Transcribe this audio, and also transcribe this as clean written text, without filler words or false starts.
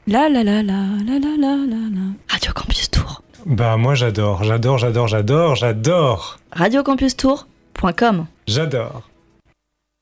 La la la la la la la la la. Radio Campus Tour. Bah moi j'adore. Radiocampustour.com. J'adore.